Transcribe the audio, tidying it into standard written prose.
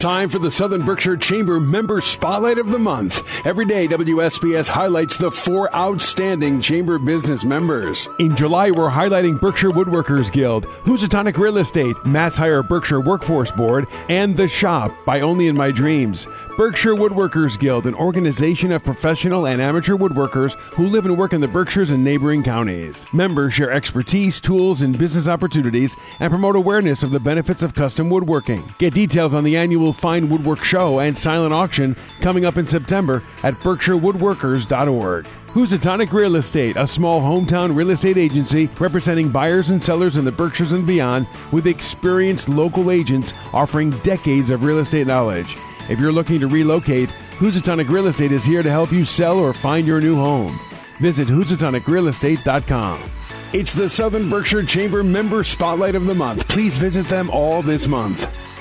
Time for the Southern Berkshire Chamber Member Spotlight of the Month. Every day, WSBS highlights the 4 outstanding Chamber business members. In July, we're highlighting Berkshire Woodworkers Guild, Housatonic Real Estate, Matt's Hire Berkshire Workforce Board, and The Shop by Only in My Dreams. Berkshire Woodworkers Guild, an organization of professional and amateur woodworkers who live and work in the Berkshires and neighboring counties. Members share expertise, tools, and business opportunities and promote awareness of the benefits of custom woodworking. Get details on the annual Fine Woodwork Show and silent auction coming up in September at berkshirewoodworkers.org. Housatonic Real Estate, a small hometown real estate agency representing buyers and sellers in the Berkshires and beyond with experienced local agents offering decades of real estate knowledge. If you're looking to relocate, Housatonic Real Estate is here to help you sell or find your new home. Visit HousatonicRealEstate.com. It's the Southern Berkshire Chamber Member Spotlight of the Month. Please visit them all this month.